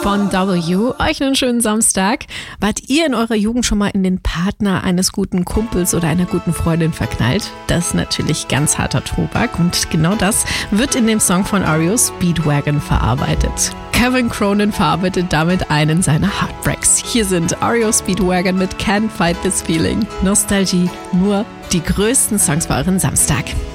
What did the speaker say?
von W. Euch einen schönen Samstag. Wart ihr in eurer Jugend schon mal in den Partner eines guten Kumpels oder einer guten Freundin verknallt? Das ist natürlich ganz harter Tobak und genau das wird in dem Song von REO Speedwagon verarbeitet. Kevin Cronin verarbeitet damit einen seiner Heartbreaks. Hier sind REO Speedwagon mit Can't Fight This Feeling. Nostalgie, nur die größten Songs für euren Samstag.